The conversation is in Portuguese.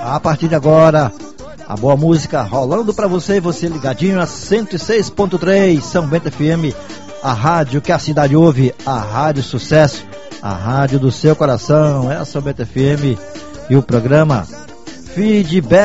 A partir de agora, a boa música rolando pra você, você ligadinho a 106.3 São Bento FM, a rádio que a cidade ouve, a rádio sucesso, a rádio do seu coração, é a São Bento FM e o programa Feedback.